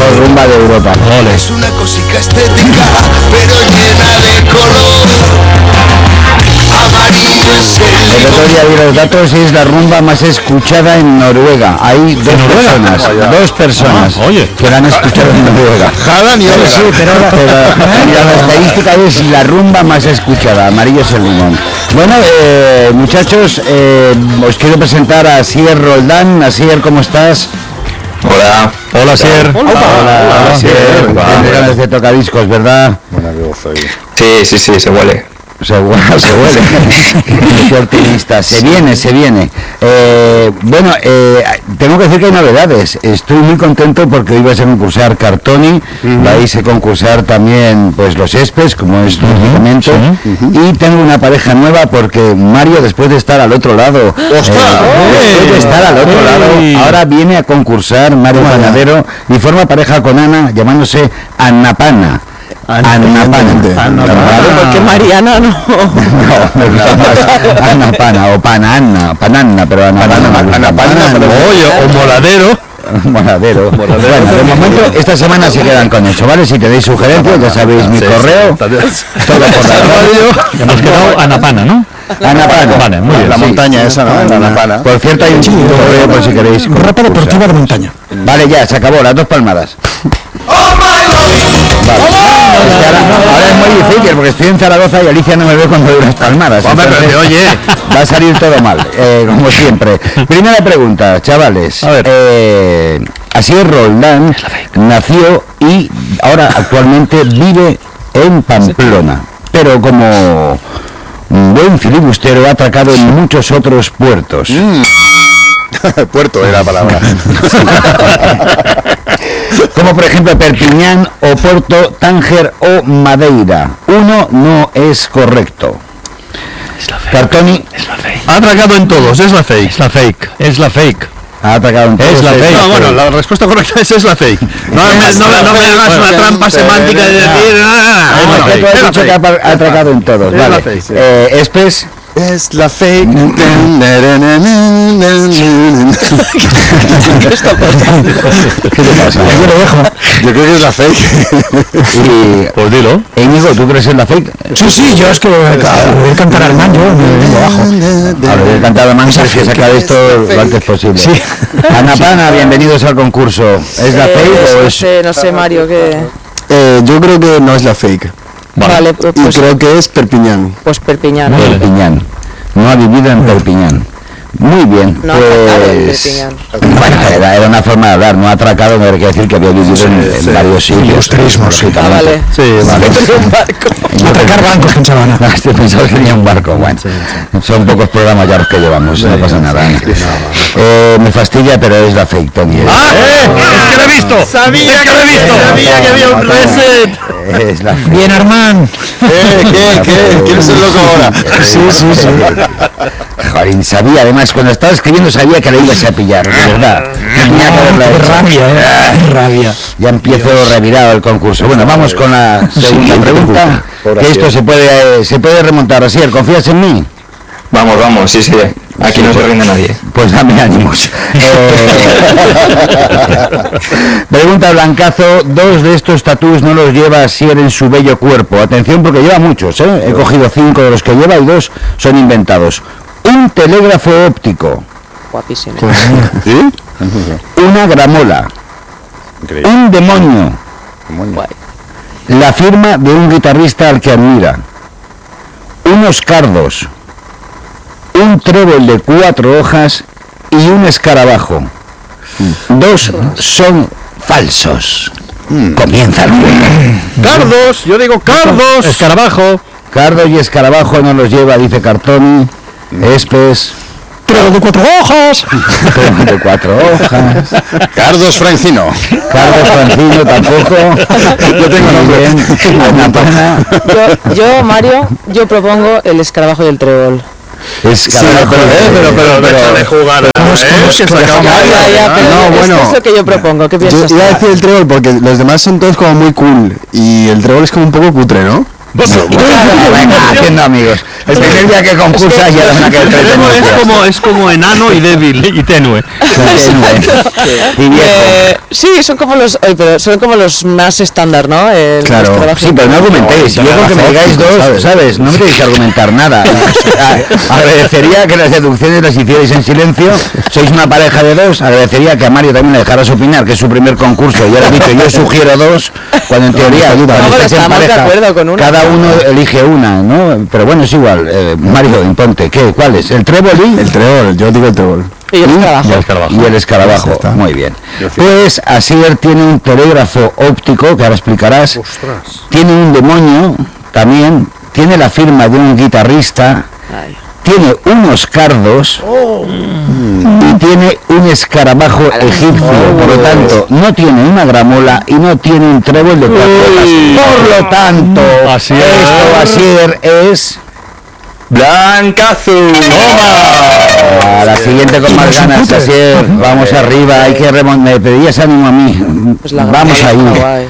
mejor rumba de Europa. Ole. Es una cosica estética, pero llena de color. Amarillo es el El otro día vi los datos y es la rumba más escuchada en Noruega. Hay dos personas oye, que la han escuchado en Noruega. Jalan y Sí, pero la estadística es la rumba más escuchada. Amarillo es el limón. Bueno, muchachos, os quiero presentar a Asier Roldán. Asier, ¿cómo estás? Hola. Hola, Asier. Hola, Asier. Tienes ganas de tocadiscos, ¿verdad? Sí, se huele. Se huele. Qué optimista. Se viene. Bueno, tengo que decir que hay novedades. Estoy muy contento porque hoy vais a concursar Cartoni, vais a concursar también pues los Espes, como es lógicamente, y tengo una pareja nueva porque Mario, después de estar al otro lado, ahora viene a concursar Mario Panadero y forma pareja con Ana, llamándose Annapana. ¿Por qué Mariana no? Me gusta más Annapana o Pananna, pero Annapana. Oye, o Moladero. Moladero. Bueno, de momento esta semana se quedan con eso, ¿vale? Si tenéis sugerencias, ya sabéis mi correo. Todo por la radio. Hemos quedado Annapana, ¿no? Annapana. Vale, muy bien. La montaña esa, ¿no? La Annapana. Por cierto, hay un correo por si queréis. Ropa deportiva de montaña. Vale, ya, se acabó, las 2 palmadas. Vale. Es que ahora es muy difícil porque estoy en Zaragoza y Alicia no me ve cuando doy unas palmadas. Hombre, pero oye, va a salir todo mal, como siempre. Primera pregunta, chavales. A ver. Asier Roldán nació y ahora actualmente vive en Pamplona, pero como buen filibustero ha atracado en muchos otros puertos. Puerto era la palabra. Como por ejemplo Perpiñán, Oporto, Tánger o Madeira. Uno no es correcto. Cartoni ha atracado en todos, es la fake. ha atracado en todos. Es la fake. No, bueno, la respuesta correcta es la fake. No me hagas una trampa semántica de decir Tú has dicho que ha atracado en todos. Vale. Espes. Es la fake. ¿Qué te pasa? Yo lo dejo. Yo creo que es la fake. Y, pues dilo. Íñigo, ¿tú crees en la fake? Sí, yo es que voy a cantar al man, yo me vengo abajo. A ver, voy a cantar al man, que sacar esto lo antes posible. Sí. Annapana, bienvenidos al concurso. ¿Es la fake o es...? No sé, Mario, que... Yo creo que no es la fake. Vale, pues... Y creo que es Perpiñán. Pues Perpiñán. Perpiñán. No ha vivido en Perpiñán. Muy bien, no pues... Bueno, era una forma de hablar, no ha atracado, no hay que decir que había vivido en varios sitios. Sí, vale. Sí, vale. Un barco. Atracar bancos, pensaba. No, estoy pensando que tenía un barco, bueno. Son pocos programas ya los que llevamos, no pasa nada. Me fastidia, pero es la fake, Tony. ¡Ah! ¡Es que lo he visto! ¡Sabía que había un reset! Es la fake. Bien, Armán. ¿Qué? ¿Quieres ser loco ahora? Sí. Joder, sabía, además, cuando estaba escribiendo sabía que la ibas a pillar, de verdad. Tenía que haberla hecho. Rabia. Ya empiezo revirado el concurso. Bueno, vamos con la segunda pregunta, que esto se puede remontar. Así, ¿confías en mí? Vamos, sí. Aquí no se rinde nadie. Pues dame ánimos. Pregunta Blancazo, 2 de estos tatús no los lleva Asier en su bello cuerpo. Atención porque lleva muchos, He cogido 5 de los que lleva y 2 son inventados. Un telégrafo óptico. Guapísimo. ¿Sí? Una gramola. Increíble. Un demonio. La firma de un guitarrista al que admira. Unos cardos. Un trébol de 4 hojas y un escarabajo. 2 son falsos. Comienza el juego. Cardos, yo digo cardos. Escarabajo. Cardos y escarabajo no los lleva, dice Cartoni. Espes. Trébol de 4 hojas. Trébol de 4 hojas. Cardos Francino. Cardos Francino tampoco. Yo tengo nombre. Yo, Mario, yo propongo el escarabajo y el trébol. Escarabajo, pero déjale jugar. Es lo que yo propongo. ¿Qué piensas? Yo iba a decir el trébol porque los demás son todos como muy cool y el trébol es como un poco cutre, ¿no? Venga, haciendo amigos. El primer día que concursa ya van a quedar Es como enano y débil y tenue. Y viejo. Sí, son como los más estándar, ¿no? Claro, sí, pero no argumentéis. Yo creo que me digáis dos, ¿sabes? No me tenéis que argumentar nada. Agradecería que las deducciones las hicierais en silencio. Sois una pareja de dos. Agradecería que a Mario también le dejaras opinar, que es su primer concurso. Ya lo he dicho, yo sugiero dos, cuando en teoría estamos de acuerdo con una. cada uno elige una, ¿no? Pero bueno, es igual. Mario, imponte. ¿Qué? ¿Cuál es? ¿El trébol? El trébol, yo digo el trébol. Y el escarabajo. Y el escarabajo. Muy bien. Pues Asier tiene un telégrafo óptico, que ahora explicarás. Ostras. Tiene un demonio también. Tiene la firma de un guitarrista. Ay. Tiene unos cardos. Y tiene un escarabajo egipcio. Por lo tanto, no tiene una gramola y no tiene un trébol de 4 hojas. Por lo tanto, Asier es... ¡Blancazo! A la siguiente con más ganas, Asier. Vamos arriba, hay que remontar. Me pedías ánimo a mí. Pues la Vamos gramola, ahí. guay.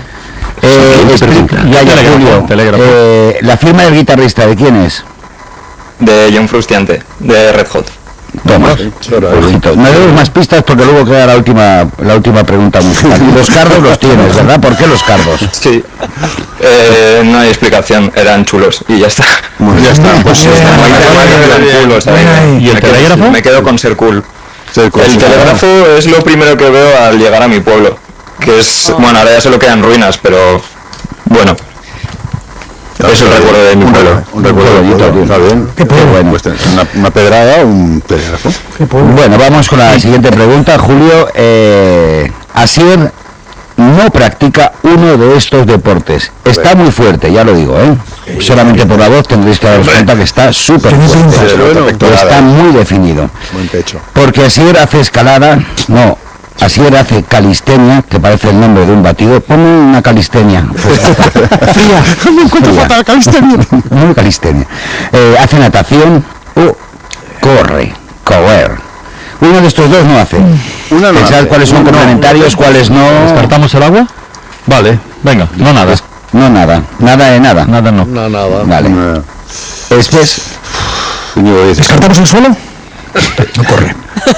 La firma del guitarrista, ¿de quién es? De John Frusciante, de Red Hot. Toma, ojito. No demos más pistas porque luego queda la última pregunta musical. Y los cardos los tienes, ¿verdad? ¿Por qué los cardos? Sí. No hay explicación, eran chulos y ya está. Bueno, ya está. Pues sí, Eran chulos, ¿Y el telégrafo? Me quedo con ser cool. Ser cool, El sí, telégrafo es lo primero que veo al llegar a mi pueblo. Que es, bueno, ahora ya se lo quedan ruinas, pero bueno. Es el recuerdo de mi pueblo. Un recuerdo bonito, tío. Está bien. Qué bueno. Pues una pedrada, un telégrafo. Bueno, vamos con la siguiente pregunta, Julio. Asier no practica uno de estos deportes. Está muy fuerte, ya lo digo, ¿eh? Solamente por la voz tendréis que daros cuenta que está súper fuerte. Está muy definido. Buen pecho. Porque Asier hace escalada, no, Asier hace calistenia, que parece el nombre de un batido. Ponme una calistenia. Fría. Me encuentro fatal, calistenia. Muy calistenia. Hace natación o correr. Uno de estos dos no hace. Pensad cuáles son complementarios, cuáles no. ¿Descartamos el agua? Vale, venga, no nada. No nada. Nada de nada. Nada no. No, nada. Vale. Después. ¿Descartamos el suelo? No corre.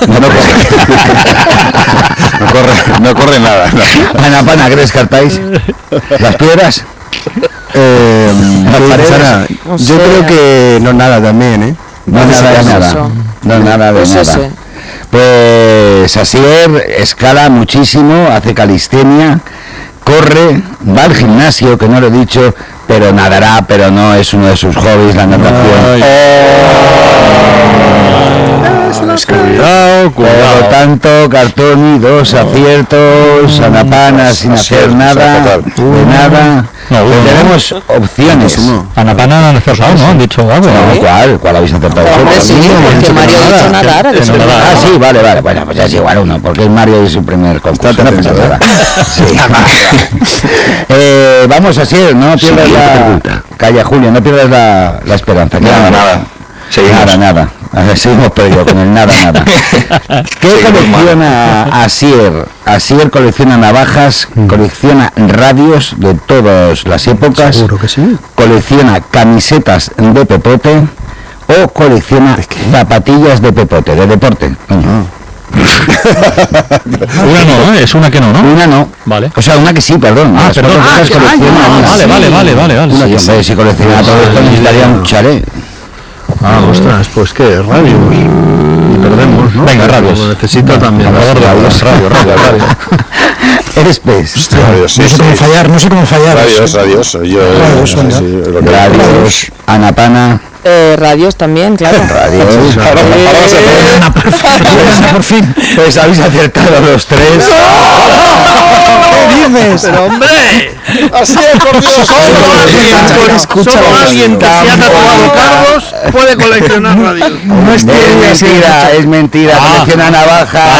No corre nada. No. Ana Pana, ¿qué descartáis? ¿Las piedras? Las paredes. Yo creo que no nada también, ¿eh? No nada de nada. No nada de nada. Pues Asier escala muchísimo, hace calistenia, corre, va al gimnasio, que no lo he dicho, pero nadará, pero no es uno de sus hobbies, la natación. Cuidado. Por lo tanto, Cartoni, 2 aciertos, Ana Pana sin hacer nada, de nada. Tenemos opciones. Ana Pana no han acertado, ¿no? Han dicho algo. ¿Cuál habéis acertado? Hombre, sí, porque Mario ha dicho nadar. Ah, sí, vale. Bueno, pues ya es igual uno, porque el Mario es su primer concurso. No pasa nada. Sí. Vamos a ser, no pierdas la... Calla, Julio, no pierdas la esperanza. Nada. Seguimos. Nada. A ver, seguimos perdido con el nada. ¿Qué colecciona Asier? Asier colecciona navajas, colecciona radios de todas las épocas. Seguro que sí. Colecciona camisetas de pepote o colecciona zapatillas de pepote, de deporte. Una no, es una que no, ¿no? Una no. Vale. O sea, una que sí, perdón. Las perdón. otras colecciona una. Vale. Una que hombre, si colecciona todo esto necesitaría un chalet. Ostras, pues qué, radios. Perdemos, ¿no? Venga, radios. Necesito también. Radio. Eres pez. No sé cómo fallar. Radios. Radios, Ana Pana. Radios también, claro. Radios. Por fin. Pues habéis acertado los tres. ¿Qué dices? Pero hombre, Así es, por Dios. solo alguien que se ha tatuado cargos puede coleccionar radios. No es Es mentira, colecciona navajas.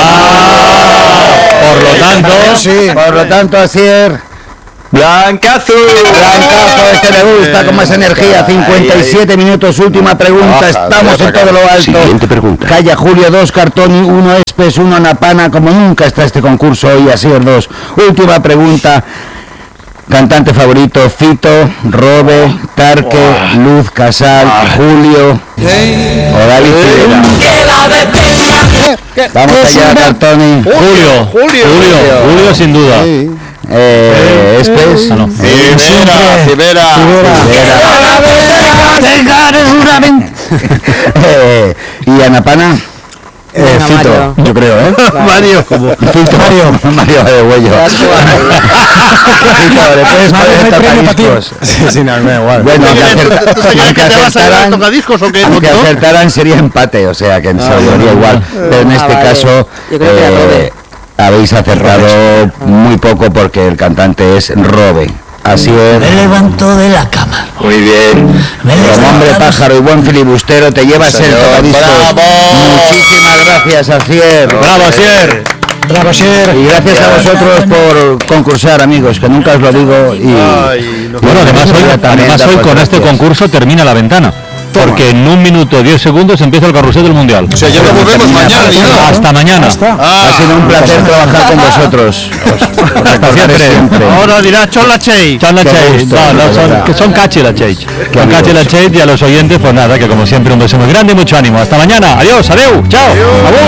Por lo tanto, Asier. ¡Blancazo! Este le gusta con más energía. 57 minutos, última pregunta. Estamos en todo lo alto. Siguiente pregunta. Calla Julio, 2 Cartoni, 1 Espes, 1 Ana Pana. Como nunca está este concurso hoy, Asier 2. Última pregunta. ¿Qué colecciona Asier? Asier colecciona navajas, colecciona camisetas de pepote o colecciona zapatillas de pepote. De deporte. Calla Julio, 2 Cartoni, 1 Espes, 1 Ana Pana. Como nunca está este concurso hoy, Asier 2. Última pregunta. Cantante favorito: Fito, Robe, Tarque, Luz Casal, Julio o David Civera. Vamos allá, Cartoni. Julio sin duda. Espes. Civera. Y Anapana. Fito, yo creo, Mario, como Fito, Mario de Huello. Fito, le puedes poner tocadiscos. Sí, no, me da igual. Bueno, aunque acertaran sería empate, o sea que se daría igual. Pero en este caso habéis acertado muy poco porque el cantante es Robe. Así es. Me levanto de la cama. Muy bien. Como hombre pájaro y buen filibustero te llevas el tocadiscos. Muchísimas gracias, Asier. Bravo, Asier. Bravo, Sier. Y gracias a vosotros por concursar, amigos, que nunca os lo digo. Y Bueno, además hoy con este concurso termina la ventana. Porque en 1 minuto 10 segundos empieza el carrusel del Mundial. O sea, ya nos volvemos mañana. Hasta mañana. ha sido un placer trabajar con vosotros. Hasta siempre. Ahora dirá Chola Chey. Chola Chey. Que son cachi la Chey. Son cachi la Chey y a los oyentes, pues nada, que como siempre un beso muy grande y mucho ánimo. Hasta mañana. Adiós, adeu. Chao. Adiós.